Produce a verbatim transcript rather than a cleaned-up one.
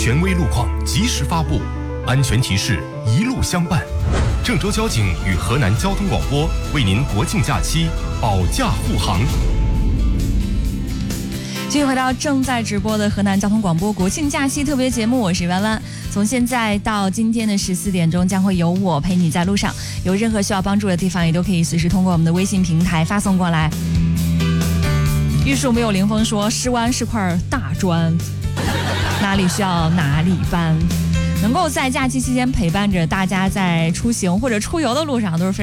权威路况及时发布，安全提示一路相伴。郑州交警与河南交通广播为您国庆假期保驾护航。 继续回到正在直播的河南交通广播国庆假期特别节目，我是弯弯。从现在到今天的十四点钟，将会有我陪你在路上，有任何需要帮助的地方，也都可以随时通过我们的微信平台发送过来。玉树没有凌风说，石湾是块大砖，哪里需要哪里搬。能够在假期期间陪伴着大家在出行或者出游的路上，都是非常